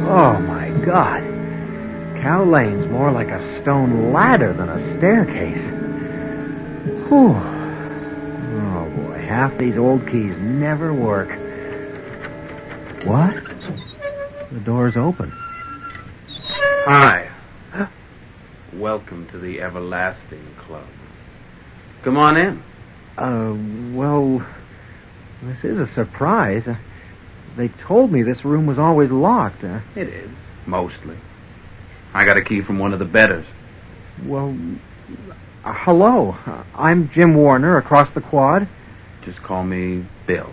Oh, my God. Cow Lane's more like a stone ladder than a staircase. Whew. Oh, boy. Half these old keys never work. What? The door's open. Hi. Welcome to the Everlasting Club. Come on in. Well, this is a surprise. They told me this room was always locked. It is, mostly. I got a key from one of the bedders. Well, hello. I'm Jim Warner, across the quad. Just call me Bill.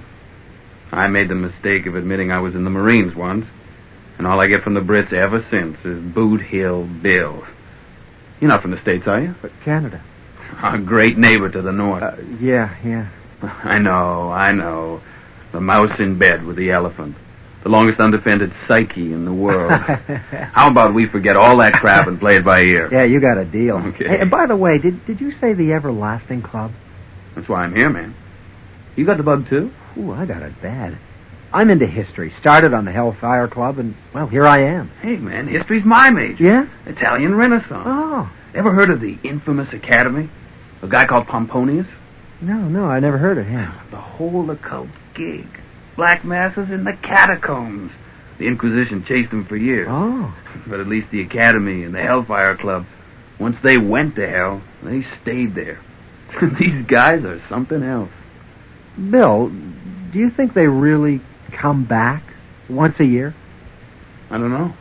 I made the mistake of admitting I was in the Marines once, and all I get from the Brits ever since is Boot Hill Bill. You're not from the States, are you? Canada. Our great neighbor to the north. Yeah. I know. The mouse in bed with the elephant. The longest undefended psyche in the world. How about we forget all that crap and play it by ear? Yeah, you got a deal. Okay. Hey, and by the way, did you say the Everlasting Club? That's why I'm here, man. You got the bug, too? Ooh, I got it bad. I'm into history. Started on the Hellfire Club, and, well, here I am. Hey, man, history's my major. Yeah? Italian Renaissance. Oh. Ever heard of the infamous Academy? A guy called Pomponius? No, I never heard of him. The whole occult gig. Black masses in the catacombs. The Inquisition chased them for years. Oh. But at least the Academy and the Hellfire Club, once they went to hell, they stayed there. These guys are something else. Bill, do you think they really come back once a year? I don't know.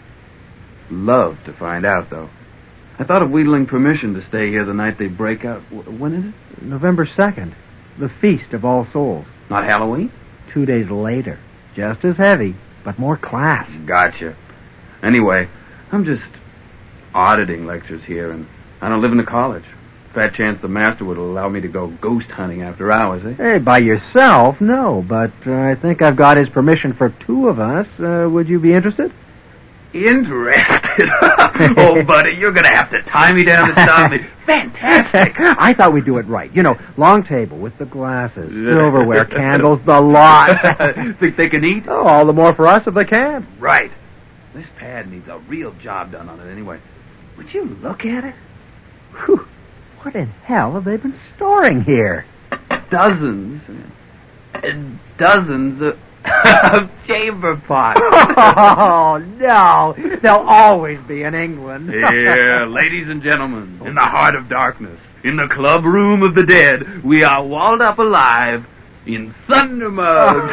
Love to find out, though. I thought of wheedling permission to stay here the night they break out. When is it? November 2nd. The Feast of All Souls. Not Halloween? 2 days later. Just as heavy, but more class. Gotcha. Anyway, I'm just auditing lectures here, and I don't live in the college. Fat chance the master would allow me to go ghost hunting after hours, eh? Hey, by yourself, no, but I think I've got his permission for 2 of us. Would you be interested? Interested? Oh, buddy, you're going to have to tie me down to stop me. Fantastic. I thought we'd do it right. You know, long table with the glasses, silverware, candles, the lot. Think they can eat? Oh, all the more for us if they can. Right. This pad needs a real job done on it anyway. Would you look at it? Whew. What in hell have they been storing here? Dozens and dozens of chamber pots. Oh, no. They'll always be in England. Here, ladies and gentlemen, in the heart of darkness, in the club room of the dead, we are walled up alive in thunder mugs.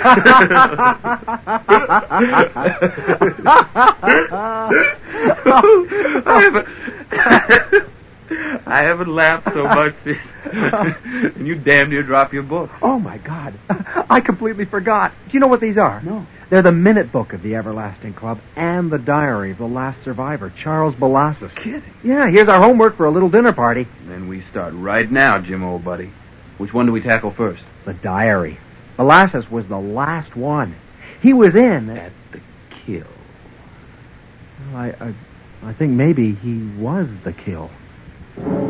I haven't laughed so much since. And you damn near drop your book. Oh, my God. I completely forgot. Do you know what these are? No. They're the minute book of the Everlasting Club and the diary of the last survivor, Charles Balassus. Kidding. Yeah, here's our homework for a little dinner party. Then we start right now, Jim, old buddy. Which one do we tackle first? The diary. Balassus was the last one. He was in At the kill. Well, I think maybe he was the kill.